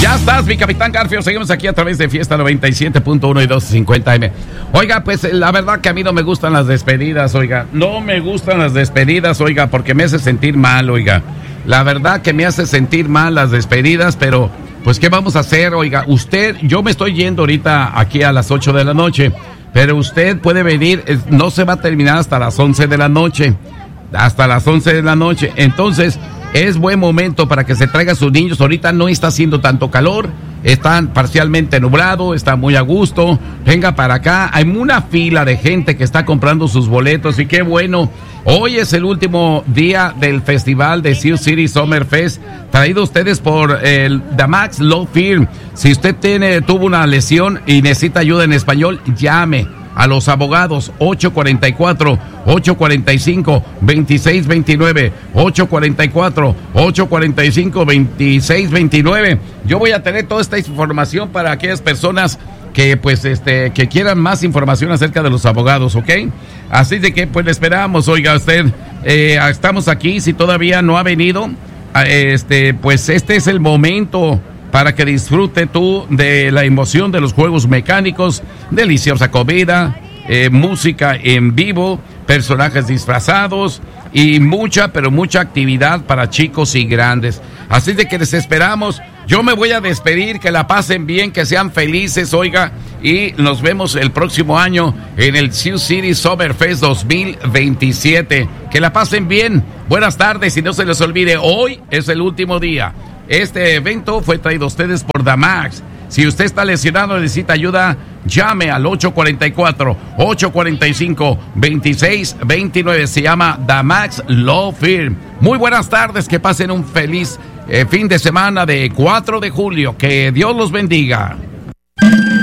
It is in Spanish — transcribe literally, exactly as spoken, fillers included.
Ya estás, mi capitán Garfio. Seguimos aquí a través de Fiesta noventa y siete punto uno y doscientos cincuenta eme. Oiga, pues la verdad que a mí no me gustan las despedidas, oiga. No me gustan las despedidas, oiga, porque me hace sentir mal, oiga. La verdad que me hace sentir mal las despedidas, pero pues ¿qué vamos a hacer, oiga? Usted, yo me estoy yendo ahorita aquí a las ocho de la noche, pero usted puede venir, no se va a terminar hasta las once de la noche. Hasta las once de la noche. Entonces, es buen momento para que se traiga sus niños. Ahorita no está haciendo tanto calor, está parcialmente nublado, está muy a gusto. Venga para acá, hay una fila de gente que está comprando sus boletos y qué bueno. Hoy es el último día del festival de Sioux City Summer Fest, traído a ustedes por el Damax Law Firm. Si usted tiene, tuvo una lesión y necesita ayuda en español, llame a los abogados ocho cuatro cuatro, ocho cuatro cinco, dos seis dos nueve, ocho cuatro cuatro, ocho cuatro cinco, dos seis dos nueve. Yo voy a tener toda esta información para aquellas personas que pues este que quieran más información acerca de los abogados, ¿ok? Así de que pues le esperamos, oiga usted, eh, estamos aquí, si todavía no ha venido, este pues este es el momento para que disfrute tú de la emoción de los juegos mecánicos, deliciosa comida, eh, música en vivo, personajes disfrazados y mucha, pero mucha actividad para chicos y grandes. Así de que les esperamos. Yo me voy a despedir, que la pasen bien, que sean felices, oiga, y nos vemos el próximo año en el Sioux City Summer Fest dos mil veintisiete. Que la pasen bien. Buenas tardes y no se les olvide, hoy es el último día. Este evento fue traído a ustedes por Damax. Si usted está lesionado y necesita ayuda, llame al ocho cuatro cuatro, ocho cuatro cinco, dos seis dos nueve. Se llama Damax Law Firm. Muy buenas tardes, que pasen un feliz eh, fin de semana de cuatro de julio. Que Dios los bendiga.